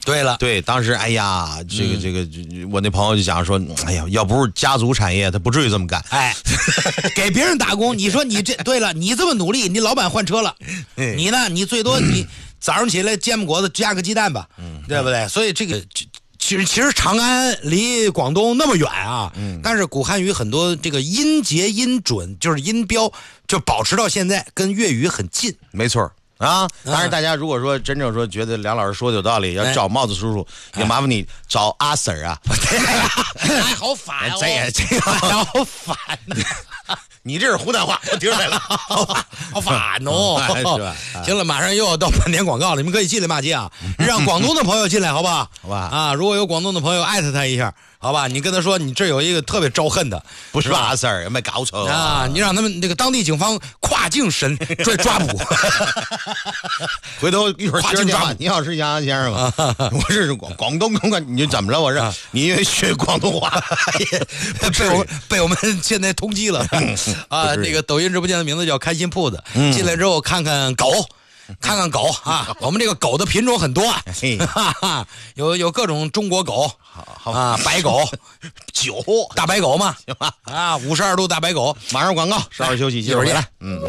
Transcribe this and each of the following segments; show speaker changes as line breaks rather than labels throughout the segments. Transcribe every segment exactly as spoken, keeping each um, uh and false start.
对了，
对，当时哎呀，这个、嗯、这个，我那朋友就讲说，哎呀，要不是家族产业，他不至于这么干。
哎，给别人打工，你说你这对了，你这么努力，你老板换车了，你呢？你最多你早上起来煎饼果子加个鸡蛋吧，嗯，对不对？所以这个。其实，其实长安离广东那么远啊，嗯，但是古汉语很多这个音节音准，就是音标，就保持到现在，跟粤语很近。
没错啊。当然，大家如果说真正说觉得梁老师说的有道理，要找帽子叔叔，也麻烦你找阿 Sir 啊。
哎，好烦哦！
这也这个
好烦呐。
你这是湖南话，我听出来了，
好烦哦，是吧？行了，马上又要到半点广告了，你们可以进来骂街啊，让广东的朋友进来，好不好？
好吧？
啊，如果有广东的朋友，艾特他一下，好吧？你跟他说，你这有一个特别招恨的，
不是阿 Sir， 有没有搞错
啊？你让他们那个当地警方跨境审抓抓捕，
回头一会儿接着抓捕。你好，是杨洋先生吗？我是广广东公安，你就怎么了？我是你因为学广东话，
被我被我们现在通缉了。啊，这个抖音直播间的名字叫开心铺子，嗯、进来之后看看狗，看看狗啊，我们这个狗的品种很多，哈哈，有有各种中国狗，啊，白狗，
酒
大白狗嘛，行吧？啊，五十二度大白狗，
马上广告，稍事休息，一会儿回来。嗯。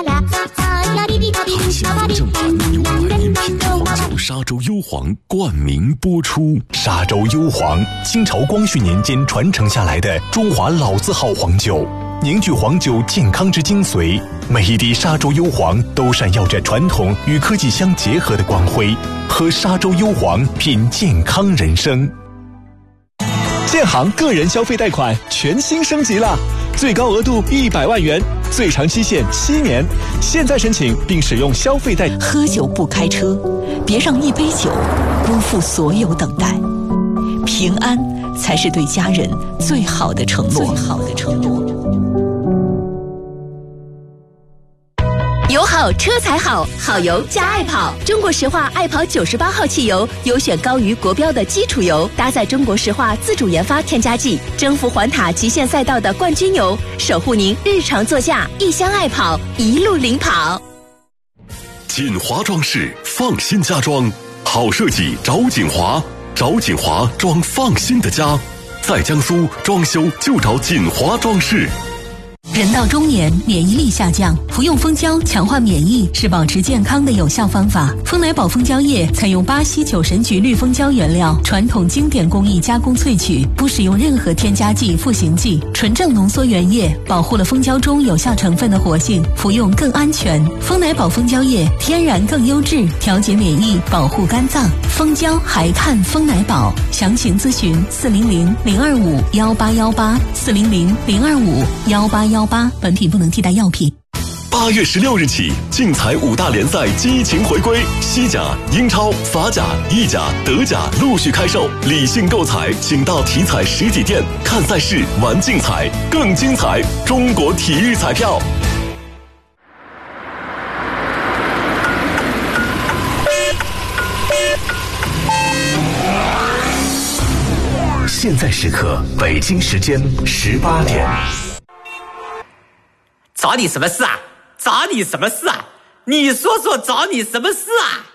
海鲜方正盘由百年品质黄酒沙洲幽黄冠名播出。沙洲幽黄，清朝光绪年间传承下来的中华老字号黄酒。凝聚黄酒健康之精髓，每一滴沙洲幽黄都闪耀着传统与科技相结合的光辉。喝沙洲幽黄，品健康人生。
建行个人消费贷款全新升级了，最高额度一百万元，最长期限七年。现在申请并使用消费贷。
喝酒不开车，别让一杯酒辜负所有等待。平安才是对家人最好的承诺。最好的承诺。
油好车才好，好油加爱跑。中国石化爱跑九十八号汽油，优选高于国标的基础油，搭载中国石化自主研发添加剂，征服环塔极限赛道的冠军油，守护您日常座驾。一箱爱跑，一路领跑。
锦华装饰，放心家装，好设计找锦华，找锦华装放心的家。在江苏装修就找锦华装饰。
人到中年，免疫力下降，服用蜂胶强化免疫是保持健康的有效方法。蜂奶宝蜂胶液采用巴西九神菊绿蜂胶原料，传统经典工艺加工萃取，不使用任何添加剂、赋形剂，纯正浓缩原液，保护了蜂胶中有效成分的活性，服用更安全。蜂奶宝蜂胶液天然更优质，调节免疫，保护肝脏。蜂胶还看蜂奶宝，详情咨询四零零零二五幺八幺八四零零零二五幺八幺八。本品不能替代药品。
八月十六日起，竞彩五大联赛激情回归，西甲、英超、法甲、意甲、德甲陆续开售。理性购彩，请到体彩实体店看赛事、玩竞彩，更精彩。中国体育彩票。现在时刻，北京时间十八点。
找你什么事啊？找你什么事啊？你说说找你什么事啊？